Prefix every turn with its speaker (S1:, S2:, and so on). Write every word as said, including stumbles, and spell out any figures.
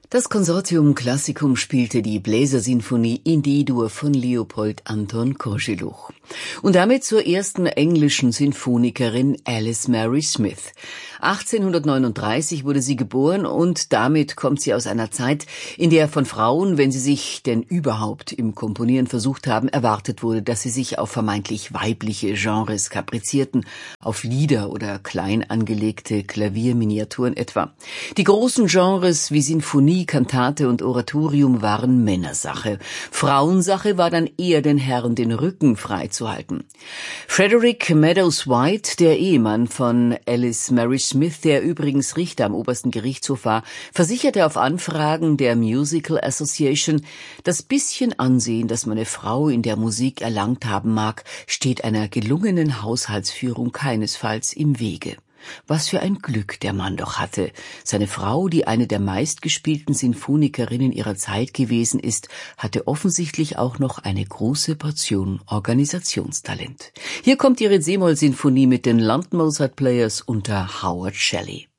S1: Das Consortium Classicum spielte die Bläsersinfonie in D-Dur von Leopold Anton Korschelluch. Und damit zur ersten englischen Sinfonikerin Alice Mary Smith. achtzehnhundertneununddreißig wurde sie geboren und damit kommt sie aus einer Zeit, in der von Frauen, wenn sie sich denn überhaupt im Komponieren versucht haben, erwartet wurde, dass sie sich auf vermeintlich weibliche Genres kaprizierten, auf Lieder oder klein angelegte Klavierminiaturen etwa. Die großen Genres wie Sinfonie, Kantate und Oratorium waren Männersache. Frauensache war dann eher den Herren den Rücken freizuhalten. Frederick Meadows White, der Ehemann von Alice Mary Smith, der übrigens Richter am obersten Gerichtshof war, versicherte auf Anfragen der Musical Association, das bisschen Ansehen, das meine Frau in der Musik erlangt haben mag, steht einer gelungenen Haushaltsführung keinesfalls im Wege. Was für ein Glück der Mann doch hatte. Seine Frau, die eine der meistgespielten Sinfonikerinnen ihrer Zeit gewesen ist, hatte offensichtlich auch noch eine große Portion Organisationstalent. Hier kommt ihre C-Moll-Sinfonie mit den London Mozart Players unter Howard Shelley.